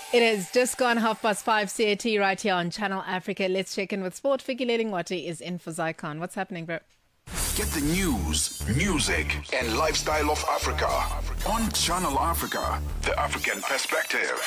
It is just gone 5:30 CAT right here on Channel Africa. Let's check in with sport. Fikile Lingwati is in for Zycon. What's happening, bro? Get the news, music, and lifestyle of Africa on Channel Africa, the African perspective.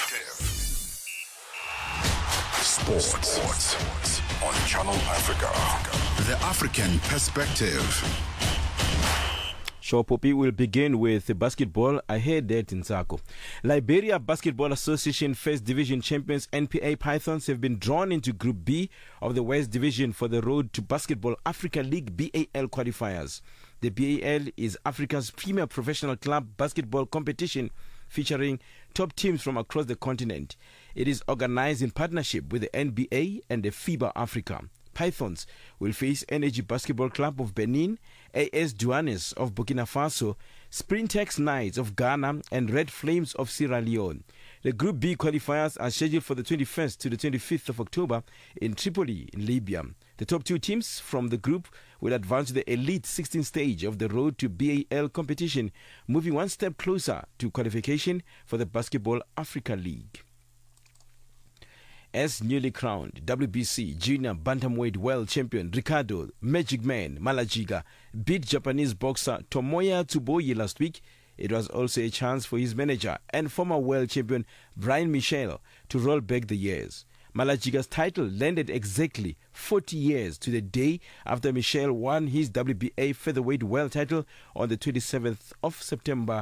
Sports on Channel Africa, the African perspective. Sure, Poppy, will begin with basketball. I heard that in Sako. Liberia Basketball Association First Division champions NPA Pythons have been drawn into Group B of the West Division for the Road to Basketball Africa League BAL qualifiers. The BAL is Africa's premier professional club basketball competition featuring top teams from across the continent. It is organized in partnership with the NBA and the FIBA Africa. Pythons will face Energy Basketball Club of Benin, AS Douanes of Burkina Faso, Sprintex Knights of Ghana, and Red Flames of Sierra Leone. The Group B qualifiers are scheduled for the 21st to the 25th of October in Tripoli, in Libya. The top two teams from the group will advance to the Elite 16 stage of the Road to BAL competition, moving one step closer to qualification for the Basketball Africa League. As newly crowned WBC Junior Bantamweight World Champion Ricardo Magic Man Malajiga beat Japanese boxer Tomoya Tsuboyi last week, it was also a chance for his manager and former world champion Brian Michel to roll back the years. Malajiga's title landed exactly 40 years to the day after Michel won his WBA featherweight world title on the 27th of September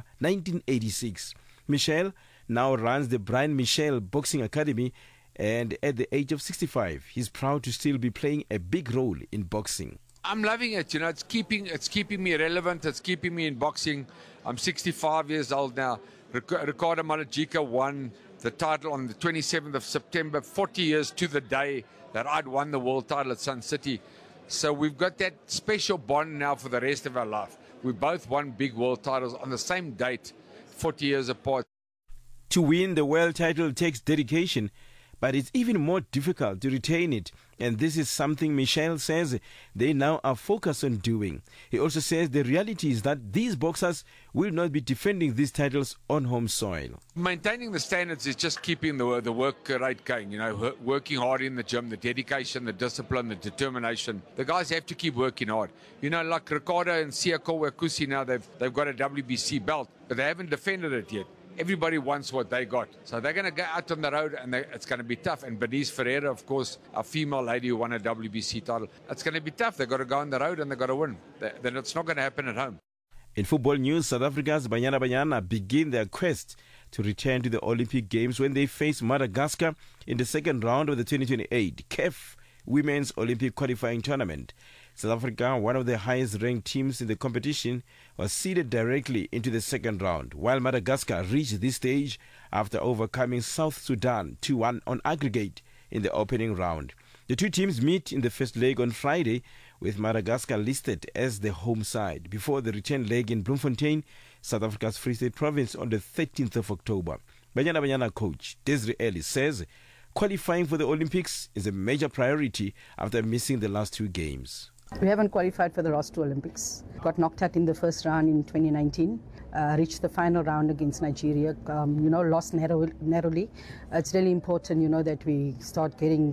1986. Michel now runs the Brian Michel Boxing Academy, and at the age of 65, he's proud to still be playing a big role in boxing. I'm loving it. You know, it's keeping me relevant. It's keeping me in boxing. I'm 65 years old now. Ricardo Malajiga won the title on the 27th of September, 40 years to the day that I'd won the world title at Sun City. So we've got that special bond now for the rest of our life. We both won big world titles on the same date, 40 years apart. To win the world title takes dedication, but it's even more difficult to retain it, and this is something Michel says they now are focused on doing. He also says the reality is that these boxers will not be defending these titles on home soil. Maintaining the standards is just keeping the work rate going, you know, working hard in the gym, the dedication, the discipline, the determination. The guys have to keep working hard. You know, like Ricardo and Siako Wakusi now, they've got a WBC belt, but they haven't defended it yet. Everybody wants what they got. So they're going to go out on the road and it's going to be tough. And Bernice Ferreira, of course, a female lady who won a WBC title. It's going to be tough. They've got to go on the road and they've got to win. Then it's not going to happen at home. In football news, South Africa's Banyana Banyana begin their quest to return to the Olympic Games when they face Madagascar in the second round of the 2028 CAF Women's Olympic Qualifying Tournament. South Africa, one of the highest-ranked teams in the competition, was seeded directly into the second round, while Madagascar reached this stage after overcoming South Sudan 2-1 on aggregate in the opening round. The two teams meet in the first leg on Friday, with Madagascar listed as the home side, before the return leg in Bloemfontein, South Africa's Free State Province, on the 13th of October. Banyana Banyana coach Desiree Ellis says qualifying for the Olympics is a major priority after missing the last two games. We haven't qualified for the Ross 2 Olympics. Got knocked out in the first round in 2019. Reached the final round against Nigeria. Lost narrowly. It's really important, that we start getting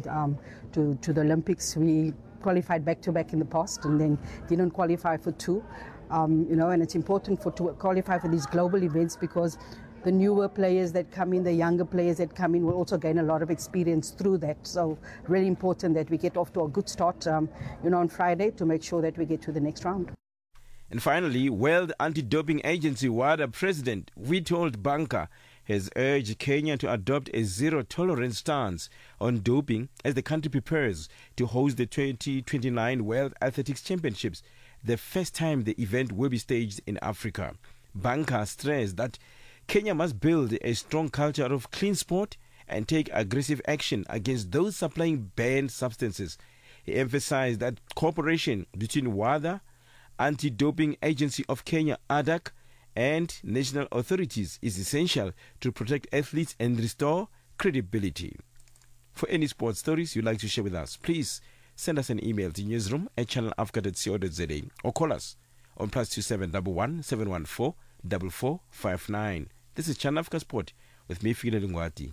to the Olympics. We qualified back-to-back in the past and then didn't qualify for two. And it's important to qualify for these global events because the newer players that come in, the younger players that come in will also gain a lot of experience through that. So really important that we get off to a good start, on Friday to make sure that we get to the next round. And finally, World Anti-Doping Agency WADA President Witold Banka has urged Kenya to adopt a zero-tolerance stance on doping as the country prepares to host the 2029 World Athletics Championships, the first time the event will be staged in Africa. Banka stressed that Kenya must build a strong culture of clean sport and take aggressive action against those supplying banned substances. He emphasized that cooperation between WADA, Anti-Doping Agency of Kenya, ADAK, and national authorities is essential to protect athletes and restore credibility. For any sports stories you'd like to share with us, please send us an email to newsroom@channelafrica.co.za or call us on +27 11 714 4459. This is Channel Africa Sport with me, Fikile Lingwati.